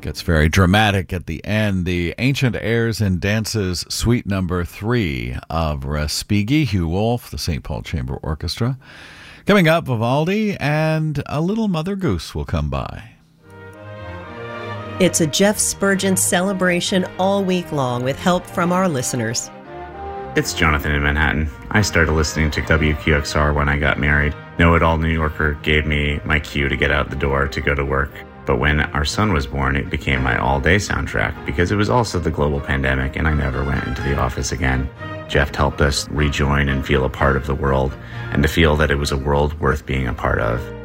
Gets very dramatic at the end. The Ancient Airs and Dances Suite Number 3 of Respighi, Hugh Wolf, the St. Paul Chamber Orchestra. Coming up, Vivaldi and A Little Mother Goose will come by. It's a Jeff Spurgeon celebration all week long with help from our listeners. It's Jonathan in Manhattan. I started listening to WQXR when I got married. Know-It-All New Yorker gave me my cue to get out the door to go to work. But when our son was born, it became my all-day soundtrack because it was also the global pandemic and I never went into the office again. Jeff helped us rejoin and feel a part of the world and to feel that it was a world worth being a part of.